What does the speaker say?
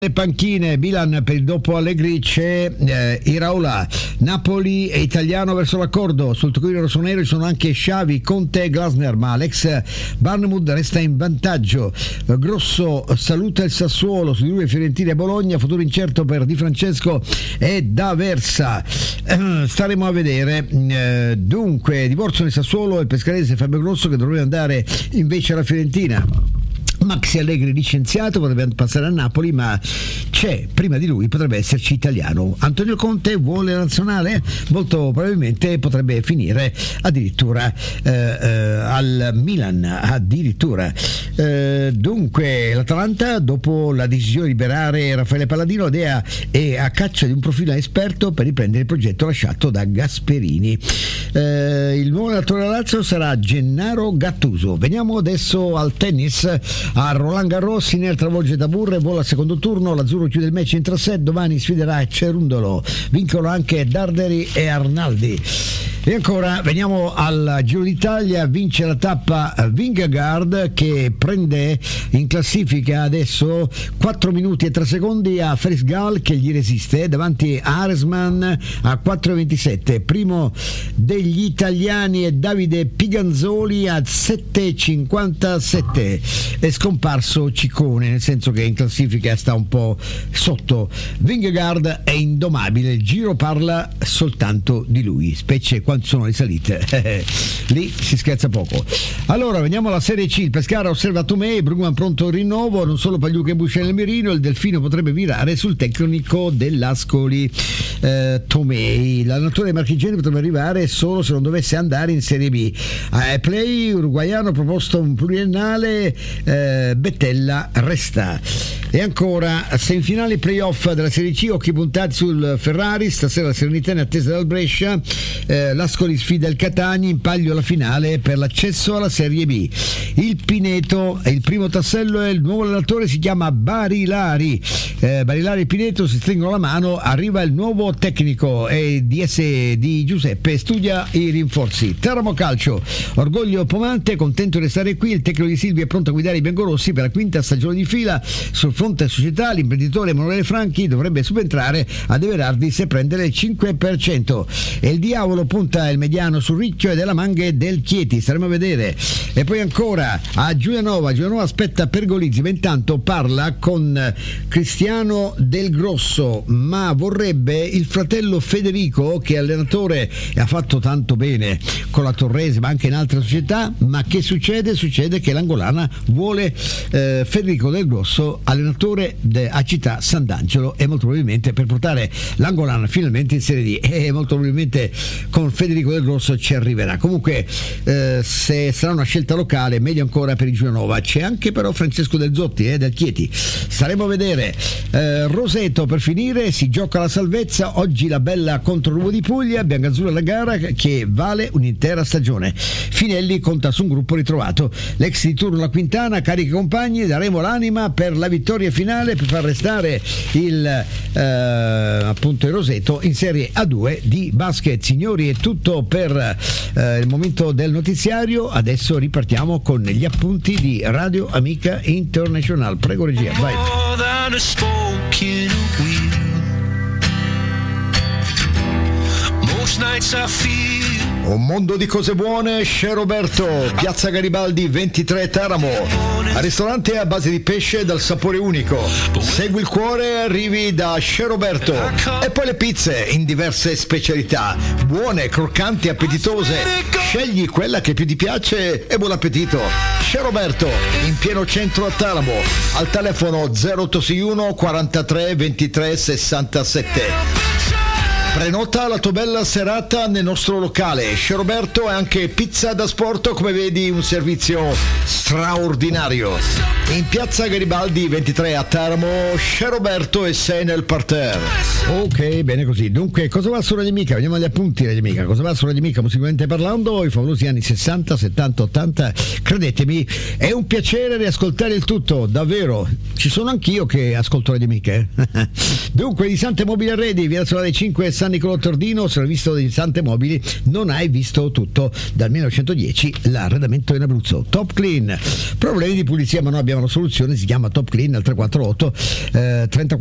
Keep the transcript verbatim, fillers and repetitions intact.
Le panchine, Milan per il dopo Allegri c'è eh, Iraola, Napoli è italiano verso l'accordo, sul tocchino rossonero ci sono anche Xavi, Conte e Glasner, ma l'ex Bournemouth resta in vantaggio. Grosso saluta il Sassuolo, su di lui Fiorentina e Bologna, futuro incerto per Di Francesco e D'Aversa. Eh, staremo a vedere. Eh, dunque, divorzio nel Sassuolo, il pescarese Fabio Grosso che dovrebbe andare invece alla Fiorentina. Maxi Allegri licenziato, potrebbe passare a Napoli, ma c'è, prima di lui potrebbe esserci italiano. Antonio Conte vuole la nazionale? Molto probabilmente potrebbe finire addirittura eh, eh, al Milan, addirittura. Eh, dunque l'Atalanta, dopo la decisione di liberare Raffaele Palladino, l'idea è a caccia di un profilo esperto per riprendere il progetto lasciato da Gasperini. Eh, il nuovo allenatore della Lazio sarà Gennaro Gattuso. Veniamo adesso al tennis. A Roland Garros Sinner travolge Tabur e vola al secondo turno, l'azzurro chiude il match in tre set, domani sfiderà Cerundolo, vincono anche Darderi e Arnaldi. E ancora veniamo al Giro d'Italia, vince la tappa Vingegaard che prende in classifica adesso quattro minuti e tre secondi a Felix Gall che gli resiste davanti a Aresman a quattro e ventisette. Primo degli italiani è Davide Piganzoli a sette e cinquantasette. È scomparso Ciccone, nel senso che in classifica sta un po' sotto. Vingegaard è indomabile, il Giro parla soltanto di lui, specie quando sono le salite, lì si scherza poco. Allora veniamo alla Serie C. Il Pescara osserva Tomei, Brugman pronto il rinnovo, non solo Pagliuca e Buscella nel mirino, il Delfino potrebbe virare sul tecnico dell'Ascoli. eh, Tomei, l'allenatore marchigiani potrebbe arrivare solo se non dovesse andare in Serie B. A Play uruguaiano proposto un pluriennale, eh, Bettella resta. E ancora semifinali playoff della Serie C, occhi puntati sul Ferrari, stasera la Serenità in attesa dal Brescia, eh, l'Ascoli sfida il Catania, in palio la finale per l'accesso alla Serie B. Il Pineto è il primo tassello e il nuovo allenatore si chiama Barilari. eh, Barilari e Pineto si stringono la mano, arriva il nuovo tecnico e D S di Giuseppe studia i rinforzi. Teramo Calcio, orgoglio Pomante, contento di restare qui, il tecnico di Silvia è pronto a guidare i biancorossi per la quinta stagione di fila. Sul fronte società l'imprenditore Emanuele Franchi dovrebbe subentrare a De Verardi se prendere il cinque per cento. E il diavolo punta il mediano sul Ricchio e della Manghe del Chieti, staremo a vedere. E poi ancora a Giulianova, Giulianova aspetta Pergolizzi, ma intanto parla con Cristiano Del Grosso, ma vorrebbe il fratello Federico, che è allenatore e ha fatto tanto bene con la Torrese ma anche in altre società. Ma che succede? Succede che l'angolana vuole eh, Federico Del Grosso allenatore de, a Città Sant'Angelo, e molto probabilmente per portare l'angolana finalmente in Serie D, e molto probabilmente con Federico Del Grosso ci arriverà. Comunque eh, se sarà una scelta locale meglio ancora per il Giulianova. C'è anche però Francesco Del Zotti eh, del Chieti, staremo a vedere. eh, Roseto per finire, si gioca la salvezza oggi, la bella contro Ruvo di Puglia, biancazzurra la gara che vale un'intera stagione. Finelli conta su un gruppo ritrovato, l'ex di turno la Quintana carica i compagni, daremo l'anima per la vittoria finale per far restare il eh, appunto il Roseto in Serie A due di basket. Signori, è tutto per eh, il momento del notiziario. Adesso ripartiamo con gli appunti di Radio Amica International. Prego regia, vai. Un mondo di cose buone, Chez Roberto, Piazza Garibaldi ventitré Teramo. Al ristorante a base di pesce dal sapore unico. Segui il cuore, arrivi da Chez Roberto. E poi le pizze in diverse specialità, buone, croccanti, appetitose. Scegli quella che più ti piace e buon appetito. Chez Roberto, in pieno centro a Teramo, al telefono zero otto sei uno quarantatré ventitré sessantasette. Prenota la tua bella serata nel nostro locale. Chez Roberto è anche pizza da sport, come vedi un servizio straordinario. In piazza Garibaldi ventitré a Teramo, Chez Roberto e sei nel parterre. Ok, bene così. Dunque, cosa va su Radio Amica? Veniamo agli appunti Radio Amica. Cosa va su Radio Amica musicalmente parlando? I favolosi anni sessanta, settanta, ottanta. Credetemi, è un piacere riascoltare il tutto, davvero. Ci sono anch'io che ascolto Radio Amica. Eh? Dunque, di Sante Mobile Arredi, via Solare cinque San Nicolò Tordino, se non hai visto dei Sante Mobili non hai visto tutto. Dal millenovecentodieci l'arredamento in Abruzzo. Top Clean, problemi di pulizia ma noi abbiamo la soluzione, si chiama Top Clean al tre quattro otto eh, trenta